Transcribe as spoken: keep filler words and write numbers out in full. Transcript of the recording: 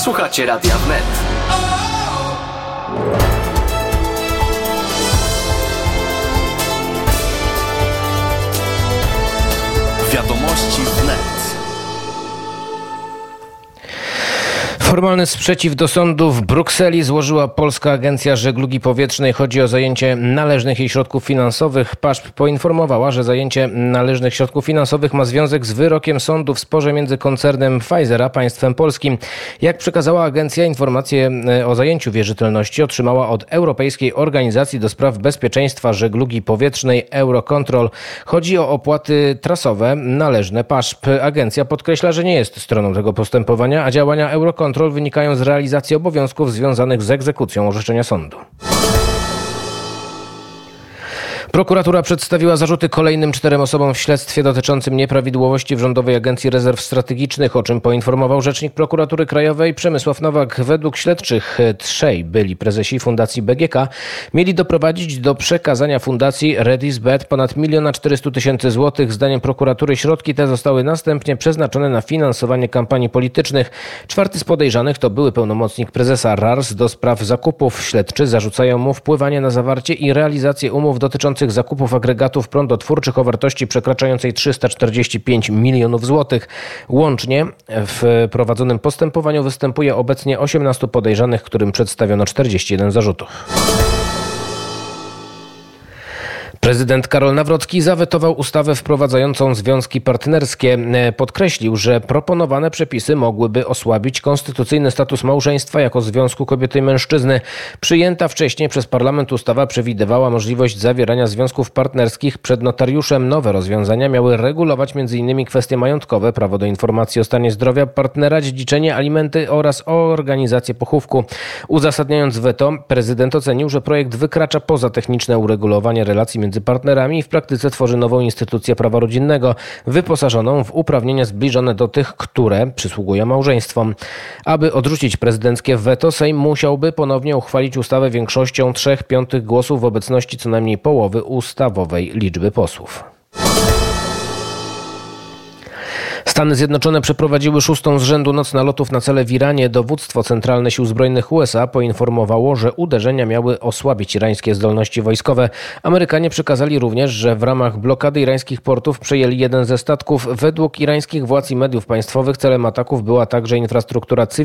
Słuchacie Radia Wnet. Wiadomości Wnet. Formalny sprzeciw do sądu w Brukseli złożyła Polska Agencja Żeglugi Powietrznej. Chodzi o zajęcie należnych jej środków finansowych. P A S P poinformowała, że zajęcie należnych środków finansowych ma związek z wyrokiem sądu w sporze między koncernem Pfizer a państwem polskim. Jak przekazała agencja, informację o zajęciu wierzytelności otrzymała od Europejskiej Organizacji do Spraw Bezpieczeństwa Żeglugi Powietrznej Eurocontrol. Chodzi o opłaty trasowe należne P A S P. Agencja podkreśla, że nie jest stroną tego postępowania, a działania Eurocontrol wynikają z realizacji obowiązków związanych z egzekucją orzeczenia sądu. Prokuratura przedstawiła zarzuty kolejnym czterem osobom w śledztwie dotyczącym nieprawidłowości w Rządowej Agencji Rezerw Strategicznych, o czym poinformował rzecznik Prokuratury Krajowej Przemysław Nowak. Według śledczych trzej byli prezesi Fundacji B G K mieli doprowadzić do przekazania Fundacji Redisbet ponad miliona czterysta tysięcy złotych. Zdaniem prokuratury środki te zostały następnie przeznaczone na finansowanie kampanii politycznych. Czwarty z podejrzanych to były pełnomocnik prezesa R A R S do spraw zakupów. Śledczy zarzucają mu wpływanie na zawarcie i realizację umów dotyczących zakupów agregatów prądotwórczych o wartości przekraczającej trzysta czterdzieści pięć milionów złotych. Łącznie w prowadzonym postępowaniu występuje obecnie osiemnastu podejrzanych, którym przedstawiono czterdzieści jeden zarzutów. Prezydent Karol Nawrocki zawetował ustawę wprowadzającą związki partnerskie. Podkreślił, że proponowane przepisy mogłyby osłabić konstytucyjny status małżeństwa jako związku kobiety i mężczyzny. Przyjęta wcześniej przez parlament ustawa przewidywała możliwość zawierania związków partnerskich przed notariuszem. Nowe rozwiązania miały regulować między innymi kwestie majątkowe, prawo do informacji o stanie zdrowia partnera, dziedziczenie, alimenty oraz organizację pochówku. Uzasadniając weto, prezydent ocenił, że projekt wykracza poza techniczne uregulowanie relacji między partnerami i w praktyce tworzy nową instytucję prawa rodzinnego, wyposażoną w uprawnienia zbliżone do tych, które przysługują małżeństwom. Aby odrzucić prezydenckie weto, Sejm musiałby ponownie uchwalić ustawę większością trzech piątych głosów w obecności co najmniej połowy ustawowej liczby posłów. Stany Zjednoczone przeprowadziły szóstą z rzędu noc nalotów na cele w Iranie. Dowództwo Centralne Sił Zbrojnych U S A poinformowało, że uderzenia miały osłabić irańskie zdolności wojskowe. Amerykanie przekazali również, że w ramach blokady irańskich portów przejęli jeden ze statków. Według irańskich władz i mediów państwowych celem ataków była także infrastruktura cywilna.